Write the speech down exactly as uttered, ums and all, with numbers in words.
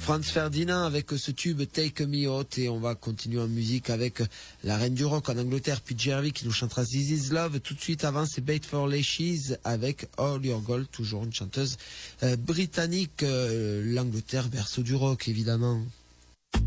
Franz Ferdinand avec ce tube Take Me Out, et on va continuer en musique avec la reine du rock en Angleterre, Pete Gervais, qui nous chantera This Is Love. Tout de suite avant, c'est Bait for Lashes avec All Your Gold, toujours une chanteuse euh, britannique, euh, l'Angleterre berceau du rock évidemment.